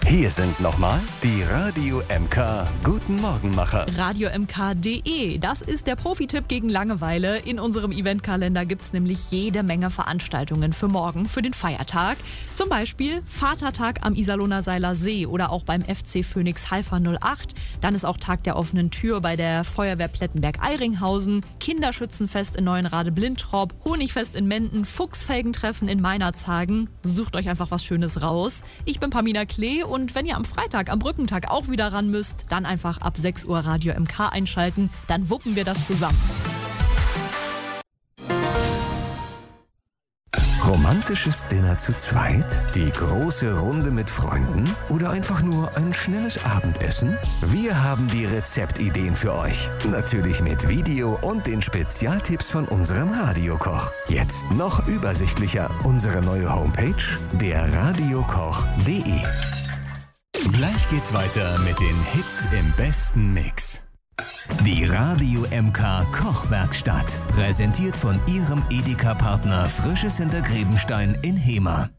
Hier sind nochmal die Radio MK Guten Morgenmacher. radiomk.de, das ist der Profi-Tipp gegen Langeweile. In unserem Eventkalender gibt es nämlich jede Menge Veranstaltungen für morgen, für den Feiertag. Zum Beispiel Vatertag am Iserlohner Seiler See oder auch beim FC Phoenix Halver 08. Dann ist auch Tag der offenen Tür bei der Feuerwehr Plettenberg-Eiringhausen, Kinderschützenfest in Neuenrade-Blintrop, Honigfest in Menden, Fuchsfelgentreffen in Meinerzhagen. Sucht euch einfach was Schönes raus. Ich bin Pamina Klee und wenn ihr am Freitag, am Brückentag auch wieder ran müsst, dann einfach ab 6 Uhr Radio MK einschalten, dann wuppen wir das zusammen. Romantisches Dinner zu zweit? Die große Runde mit Freunden? Oder einfach nur ein schnelles Abendessen? Wir haben die Rezeptideen für euch. Natürlich mit Video und den Spezialtipps von unserem Radiokoch. Jetzt noch übersichtlicher. Unsere neue Homepage, derradiokoch.de. Gleich geht's weiter mit den Hits im besten Mix. Die Radio MK Kochwerkstatt. Präsentiert von Ihrem Edeka-Partner Frisches Hintergrebenstein in Hemer.